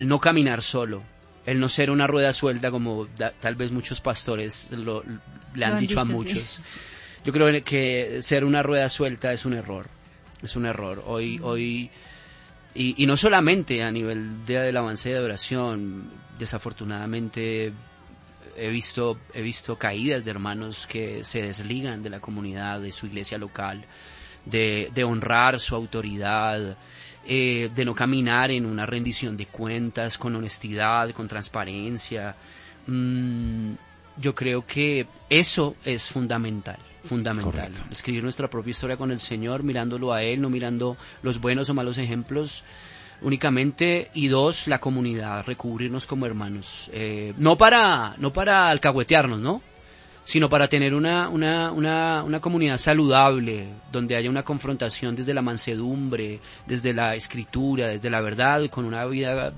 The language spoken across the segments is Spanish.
no caminar solo, el no ser una rueda suelta como tal vez muchos pastores le han dicho a muchos. Sí. Yo creo que ser una rueda suelta es un error. Hoy y no solamente a nivel de alabanza y de adoración, desafortunadamente he visto caídas de hermanos que se desligan de la comunidad, de su iglesia local, de honrar su autoridad, de no caminar en una rendición de cuentas con honestidad, con transparencia. Yo creo que eso es fundamental. Correcto. Escribir nuestra propia historia con el Señor, mirándolo a Él, no mirando los buenos o malos ejemplos únicamente. Y dos, la comunidad, recubrirnos como hermanos, no para alcahuetearnos, ¿no?, sino para tener una comunidad saludable, donde haya una confrontación desde la mansedumbre, desde la escritura, desde la verdad, con una vida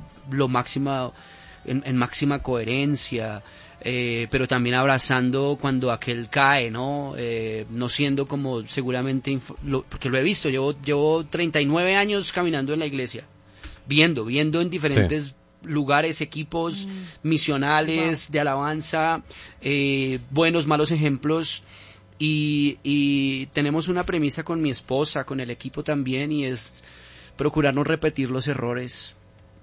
en máxima coherencia, pero también abrazando cuando aquel cae, ¿no? No siendo como seguramente, porque lo he visto, llevo 39 años caminando en la iglesia, viendo en diferentes lugares, equipos misionales, de alabanza, buenos, malos ejemplos, y tenemos una premisa con mi esposa, con el equipo también, y es procurar no repetir los errores,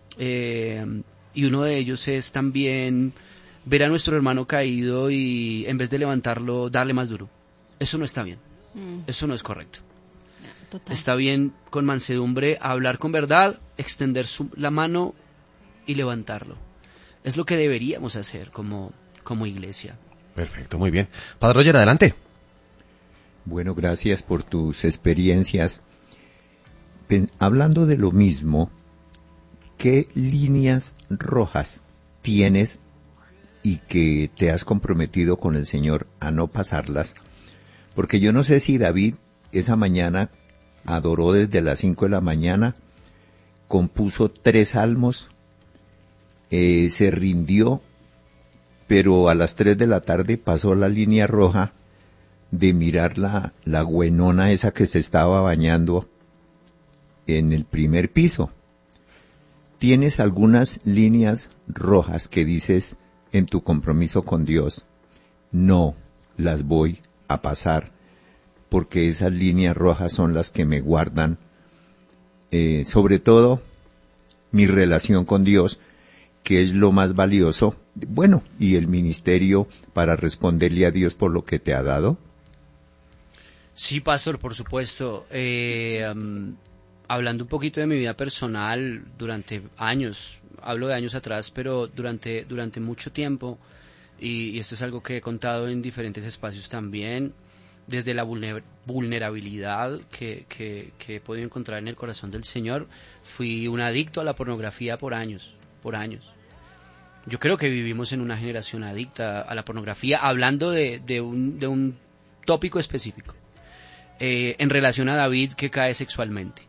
y uno de ellos es también ver a nuestro hermano caído y en vez de levantarlo, darle más duro. Eso no está bien, eso no es correcto. Total. Está bien con mansedumbre hablar con verdad, extender la mano y levantarlo. Es lo que deberíamos hacer como iglesia. Perfecto, muy bien. Padre Roger, adelante. Bueno, gracias por tus experiencias. Hablando de lo mismo, ¿qué líneas rojas tienes y que te has comprometido con el Señor a no pasarlas? Porque yo no sé si David esa mañana adoró desde las 5 de la mañana, compuso 3 salmos, se rindió, pero a las 3 de la tarde pasó la línea roja de mirar la güenona esa que se estaba bañando en el primer piso. ¿Tienes algunas líneas rojas que dices en tu compromiso con Dios, no las voy a pasar, porque esas líneas rojas son las que me guardan, sobre todo mi relación con Dios, que es lo más valioso, bueno, y el ministerio para responderle a Dios por lo que te ha dado? Sí, pastor, por supuesto. Hablando un poquito de mi vida personal, durante años, hablo de años atrás, pero durante mucho tiempo, y esto es algo que he contado en diferentes espacios también, desde la vulnerabilidad que he podido encontrar en el corazón del Señor, fui un adicto a la pornografía por años. Yo creo que vivimos en una generación adicta a la pornografía, hablando de un tópico específico, en relación a David, que cae sexualmente,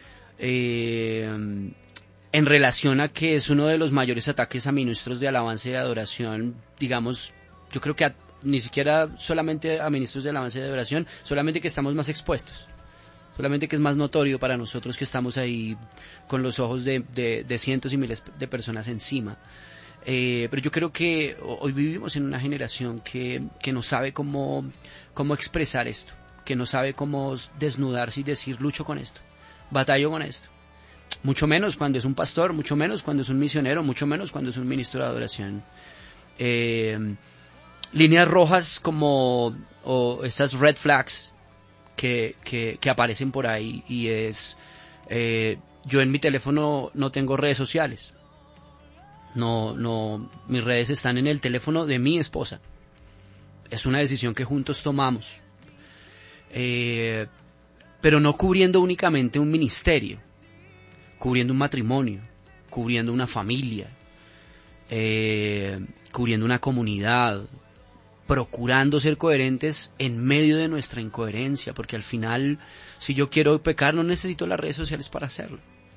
en relación a que es uno de los mayores ataques a ministros de alabanza y de adoración, digamos, yo creo que ni siquiera solamente a ministros de alabanza y de adoración, solamente que estamos más expuestos, solamente que es más notorio para nosotros, que estamos ahí con los ojos de cientos y miles de personas encima. Pero yo creo que hoy vivimos en una generación que no sabe cómo expresar esto, que no sabe cómo desnudarse y decir, lucho con esto, batallo con esto. Mucho menos cuando es un pastor, mucho menos cuando es un misionero, mucho menos cuando es un ministro de adoración. Líneas rojas como estas red flags que aparecen por ahí, y es, yo en mi teléfono no tengo redes sociales. No, mis redes están en el teléfono de mi esposa. Es una decisión que juntos tomamos. Pero no cubriendo únicamente un ministerio, cubriendo un matrimonio, cubriendo una familia, cubriendo una comunidad, procurando ser coherentes en medio de nuestra incoherencia, porque al final, si yo quiero pecar, no necesito las redes sociales para hacerlo.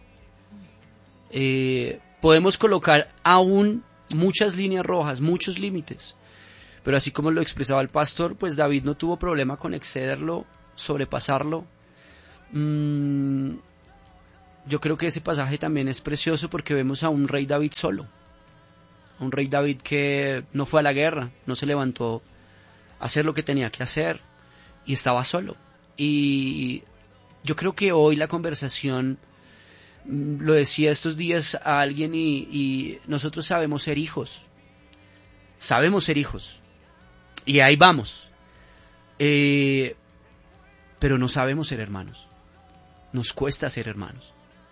Podemos colocar aún muchas líneas rojas, muchos límites, pero así como lo expresaba el pastor, pues David no tuvo problema con excederlo, sobrepasarlo. yo creo que ese pasaje también es precioso porque vemos a un rey David solo. Un rey David que no fue a la guerra, no se levantó a hacer lo que tenía que hacer y estaba solo. Y yo creo que hoy la conversación, lo decía estos días a alguien y nosotros sabemos ser hijos. Sabemos ser hijos. Y ahí vamos. Pero no sabemos ser hermanos. Nos cuesta ser hermanos.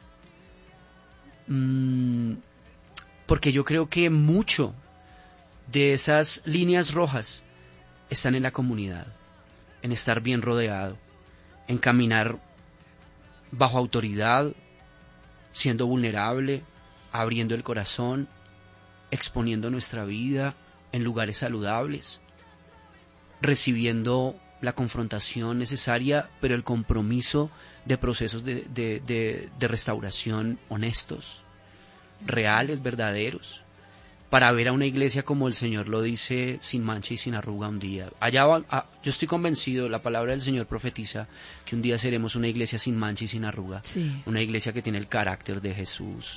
Porque yo creo que mucho de esas líneas rojas están en la comunidad, en estar bien rodeado, en caminar bajo autoridad, siendo vulnerable, abriendo el corazón, exponiendo nuestra vida en lugares saludables, recibiendo la confrontación necesaria, pero el compromiso de procesos de restauración honestos, reales, verdaderos, para ver a una iglesia como el Señor lo dice, sin mancha y sin arruga un día. Yo estoy convencido, la palabra del Señor profetiza que un día seremos una iglesia sin mancha y sin arruga, Sí. una iglesia que tiene el carácter de Jesús.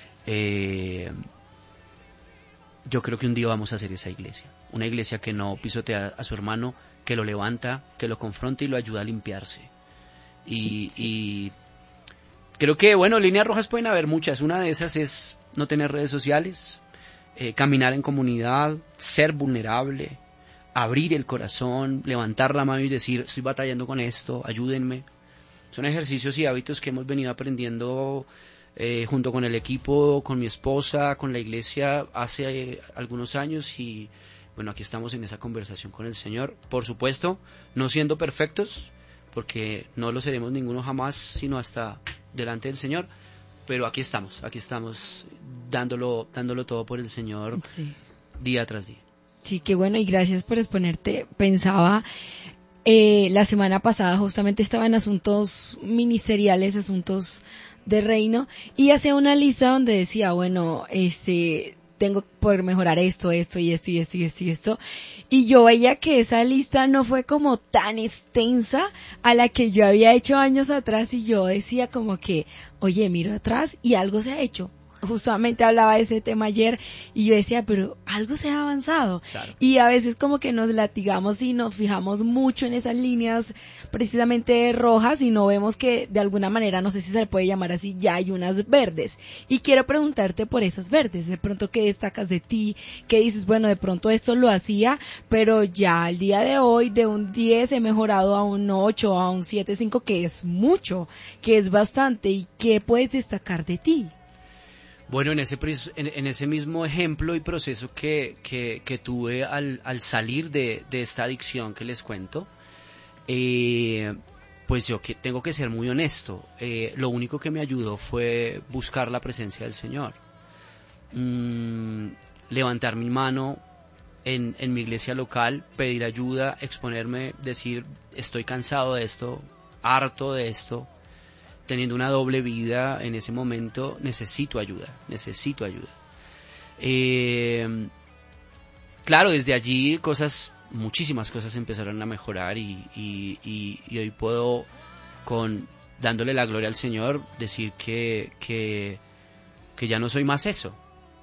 Yo creo que un día vamos a ser esa iglesia, una iglesia que no pisotea a su hermano, que lo levanta, que lo confronta y lo ayuda a limpiarse. Y creo que, bueno, líneas rojas pueden haber muchas. Una de esas es no tener redes sociales, caminar en comunidad, ser vulnerable, abrir el corazón, levantar la mano y decir, estoy batallando con esto, ayúdenme. Son ejercicios y hábitos que hemos venido aprendiendo junto con el equipo, con mi esposa, con la iglesia hace algunos años y bueno, aquí estamos en esa conversación con el Señor. Por supuesto, no siendo perfectos, porque no lo seremos ninguno jamás, sino hasta delante del Señor, pero aquí estamos dándolo todo por el Señor, Sí. día tras día. Sí, qué bueno, y gracias por exponerte. Pensaba, la semana pasada justamente estaba en asuntos ministeriales, asuntos de reino, y hacía una lista donde decía, bueno, tengo que poder mejorar esto y esto. Y yo veía que esa lista no fue como tan extensa a la que yo había hecho años atrás y yo decía como que, oye, miro atrás y algo se ha hecho. Justamente hablaba de ese tema ayer y yo decía, pero algo se ha avanzado. Claro. Y a veces como que nos latigamos y nos fijamos mucho en esas líneas precisamente rojas y no vemos que de alguna manera, no sé si se le puede llamar así, ya hay unas verdes. Y quiero preguntarte por esas verdes, de pronto qué destacas de ti, qué dices, bueno, de pronto esto lo hacía, pero ya al día de hoy de un 10 he mejorado a un 8, a un 7.5, que es mucho, que es bastante. ¿Y qué puedes destacar de ti? Bueno, en ese mismo ejemplo y proceso que tuve al salir de esta adicción que les cuento, pues yo tengo que ser muy honesto. Lo único que me ayudó fue buscar la presencia del Señor. Levantar mi mano en mi iglesia local, pedir ayuda, exponerme, decir, estoy cansado de esto, harto de esto, teniendo una doble vida en ese momento, necesito ayuda. Claro, desde allí muchísimas cosas empezaron a mejorar y hoy puedo, dándole la gloria al Señor, decir que ya no soy más eso.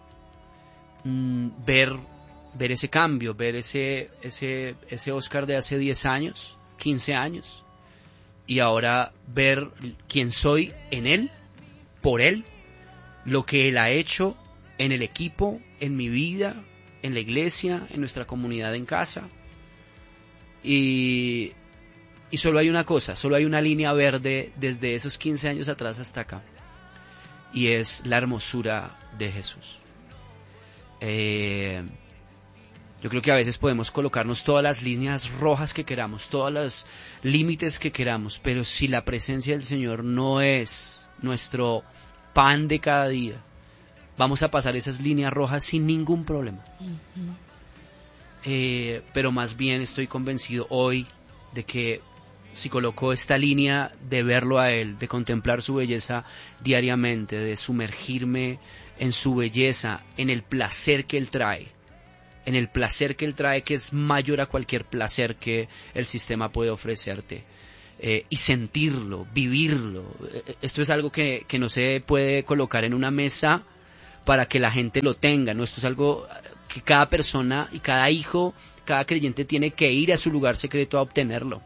Ver ese cambio, ver ese Oscar de hace 10 años, 15 años, y ahora ver quién soy en Él, por Él, lo que Él ha hecho en el equipo, en mi vida, en la iglesia, en nuestra comunidad en casa. Y solo hay una cosa, solo hay una línea verde desde esos 15 años atrás hasta acá. Y es la hermosura de Jesús. Yo creo que a veces podemos colocarnos todas las líneas rojas que queramos, todos los límites que queramos, pero si la presencia del Señor no es nuestro pan de cada día, vamos a pasar esas líneas rojas sin ningún problema. Pero más bien estoy convencido hoy de que si coloco esta línea de verlo a Él, de contemplar su belleza diariamente, de sumergirme en su belleza, en el placer que Él trae, que es mayor a cualquier placer que el sistema puede ofrecerte, y sentirlo, vivirlo. Esto es algo que no se puede colocar en una mesa para que la gente lo tenga, ¿no? Esto es algo que cada persona y cada hijo, cada creyente tiene que ir a su lugar secreto a obtenerlo.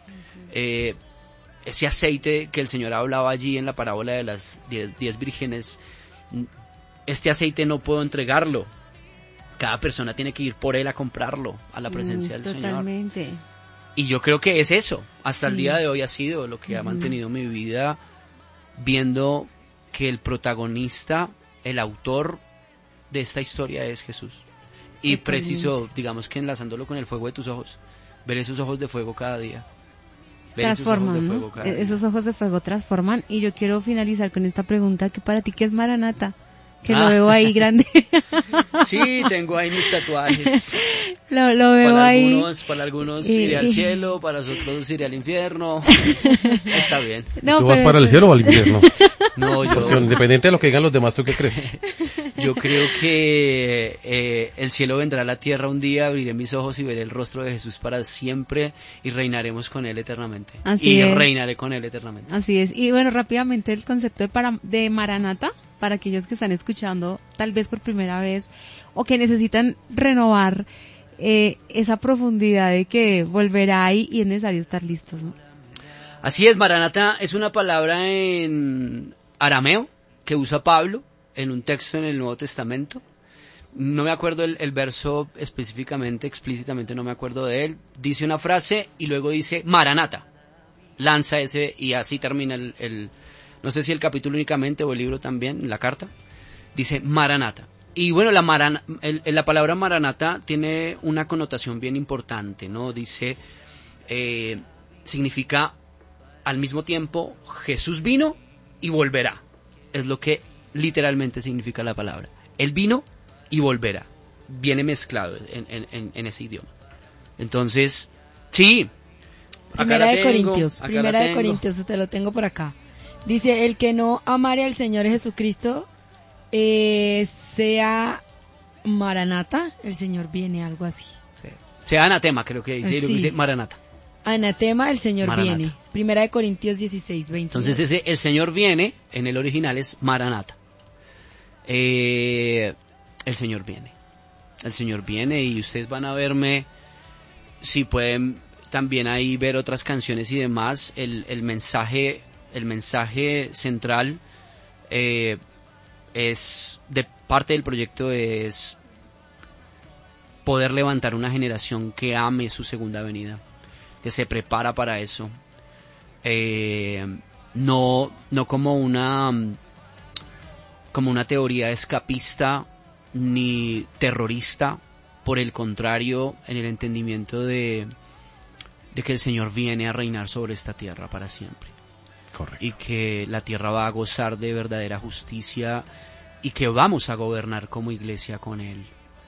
Ese aceite que el Señor hablaba allí en la parábola de las 10 vírgenes, este aceite no puedo entregarlo. Cada persona tiene que ir por él a comprarlo a la presencia del totalmente. Señor. Y yo creo que es eso. Hasta el día de hoy ha sido lo que ha mantenido mi vida, viendo que el protagonista, el autor de esta historia es Jesús. Y preciso, digamos que enlazándolo con el fuego de tus ojos, ver esos ojos de fuego cada día. Transforman, ¿no? Esos ojos de fuego transforman. Y yo quiero finalizar con esta pregunta, que para ti, ¿qué es Maranata? Que lo veo ahí grande. Sí, tengo ahí mis tatuajes. Lo veo ahí. Para algunos iré al cielo, para otros iré al infierno. Está bien. No, ¿tú vas para el cielo o al infierno? No, yo... Porque independiente de lo que digan los demás, ¿tú qué crees? Yo creo que el cielo vendrá a la tierra un día, abriré mis ojos y veré el rostro de Jesús para siempre y reinaremos con Él eternamente. Así es. Reinaré con Él eternamente. Así es. Y bueno, rápidamente el concepto de Maranata, para aquellos que están escuchando tal vez por primera vez o que necesitan renovar esa profundidad de que volverá y es necesario estar listos, ¿no? Así es, Maranata es una palabra en arameo que usa Pablo en un texto en el Nuevo Testamento. No me acuerdo el verso específicamente, explícitamente no me acuerdo de él. Dice una frase y luego dice Maranata. Lanza ese y así termina el no sé si el capítulo únicamente o el libro también, la carta. Dice Maranata. Y bueno, la palabra Maranata tiene una connotación bien importante, ¿no? Dice, significa al mismo tiempo Jesús vino y volverá. Es lo que literalmente significa la palabra. Él vino y volverá. Viene mezclado en ese idioma. Entonces, sí. Primera de Corintios, te lo tengo por acá. Dice, el que no amare al Señor Jesucristo, sea Maranata, el Señor viene, algo así. Sí. Sea anatema, creo que dice, sí. Dice Maranata. Anatema, el Señor Maranata. viene. Primera de Corintios 16, 22. Entonces el Señor viene, en el original es Maranata. El Señor viene. El Señor viene y ustedes van a verme, si pueden también ahí ver otras canciones y demás, el mensaje central es de parte del proyecto es poder levantar una generación que ame su segunda venida, que se prepara para eso, no como una teoría escapista ni terrorista, por el contrario, en el entendimiento de que el Señor viene a reinar sobre esta tierra para siempre. Correcto. Y que la tierra va a gozar de verdadera justicia y que vamos a gobernar como iglesia con Él.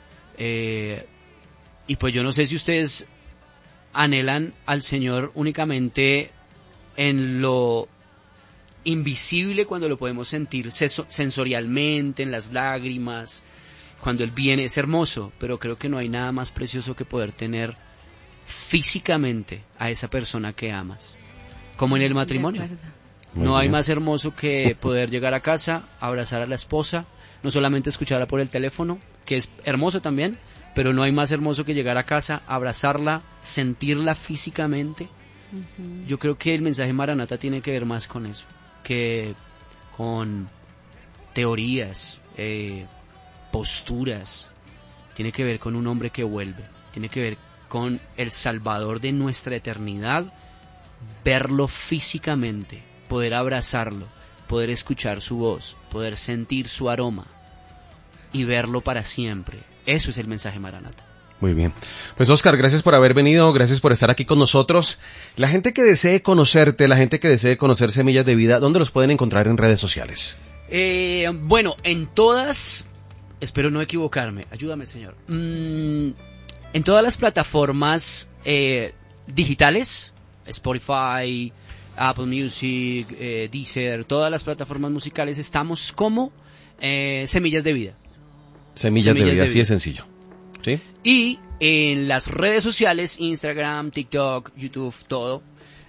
Y pues yo no sé si ustedes anhelan al Señor únicamente en lo invisible, cuando lo podemos sentir sensorialmente, en las lágrimas, cuando Él viene. Es hermoso, pero creo que no hay nada más precioso que poder tener físicamente a esa persona que amas, como en el matrimonio. No hay más hermoso que poder llegar a casa, abrazar a la esposa, no solamente escucharla por el teléfono, que es hermoso también, pero no hay más hermoso que llegar a casa, abrazarla, sentirla físicamente. Yo creo que el mensaje Maranata tiene que ver más con eso, que con teorías, posturas. Tiene que ver con un hombre que vuelve, tiene que ver con el Salvador de nuestra eternidad, verlo físicamente, poder abrazarlo, poder escuchar su voz, poder sentir su aroma y verlo para siempre. Eso es el mensaje Maranata. Muy bien. Pues Oscar, gracias por haber venido, gracias por estar aquí con nosotros. La gente que desee conocerte, la gente que desee conocer Semillas de Vida, ¿dónde los pueden encontrar en redes sociales? Bueno, en todas, espero no equivocarme, ayúdame Señor, en todas las plataformas digitales, Spotify, Apple Music, Deezer, todas las plataformas musicales, estamos como Semillas de Vida. Semillas de Vida, así es sencillo. ¿Sí? Y en las redes sociales, Instagram, TikTok, YouTube, todo,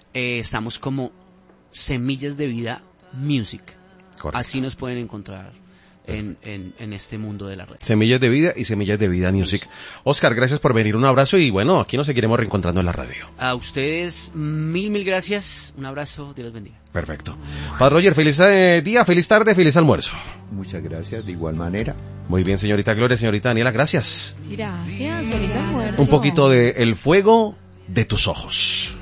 estamos como Semillas de Vida Music. Correcto. Así nos pueden encontrar en este mundo de las redes. Semillas de Vida y Semillas de Vida Music. Oscar, gracias por venir, un abrazo y bueno, aquí nos seguiremos reencontrando en la radio. A ustedes, mil gracias. Un abrazo, Dios los bendiga. Perfecto. Padre Roger, feliz día, feliz tarde, feliz almuerzo. Muchas gracias, de igual manera. Muy bien, señorita Gloria, señorita Daniela, gracias. Gracias, feliz almuerzo. Un poquito de El fuego de tus ojos.